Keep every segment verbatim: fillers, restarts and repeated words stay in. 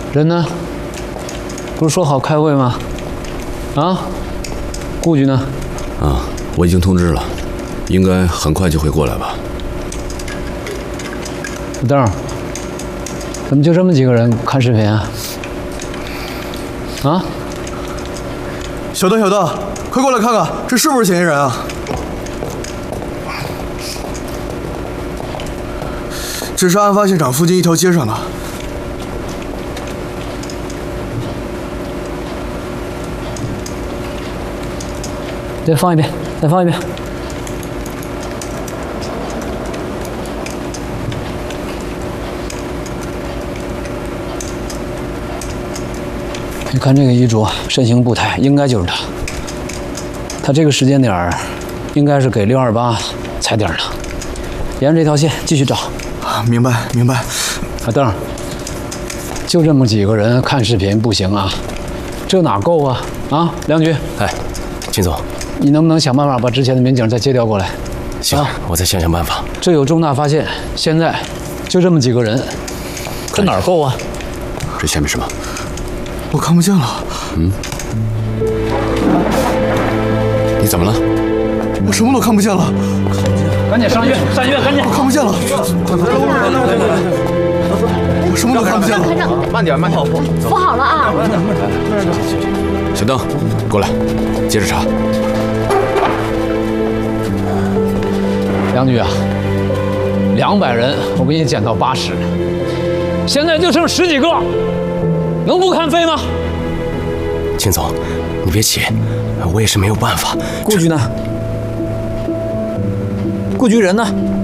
人呢？不是说好开会吗？啊？顾局呢？ 啊，我已经通知了，应该很快就会过来吧。 老邓，怎么就这么几个人看视频啊？啊？ 小邓，小邓，快过来看看，这是不是嫌疑人啊？这是案发现场附近一条街上的。 再放一遍，再放一遍。你看这个遗嘱，身形步态，应该就是他。他这个时间点儿，应该是给六二八踩点的。沿着这条线继续找。 啊，明白明白。 阿邓，就这么几个人看视频不行啊，这哪够啊？啊，梁局， 哎，秦总， 你能不能想办法把之前的民警再接调过来？ 行，啊、我再想想办法。 这有重大发现，现在就这么几个人，这哪儿够啊？ 这下面什么？ 我看不见了。 嗯？你怎么了？ 我什么都看不见了。 赶紧上医院，上医院，赶紧！ 我看不见了。快快来来来来来！我什么都看不见了。 慢点，慢点，扶好了啊！ 小邓，过来，接着查。 梁局啊，两百人，我给你减到八十，现在就剩十几个，能不看飞吗？ 秦总，你别急，我也是没有办法。 顾局呢？顾局人呢？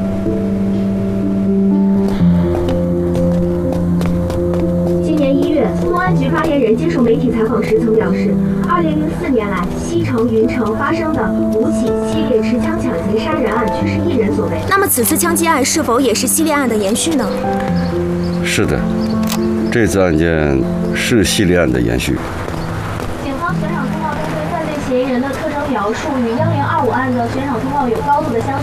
今年一月，公安局发言人接受媒体采访时曾表示，二零零四年来，西城、云城发生的五起系列持枪抢劫杀人案均是一人所为。 那么，此次枪击案是否也是系列案的延续呢？ 是的，这次案件是系列案的延续。 警方悬赏通报中对犯罪嫌疑人的特征描述与幺零二五案的悬赏通报有高度的相似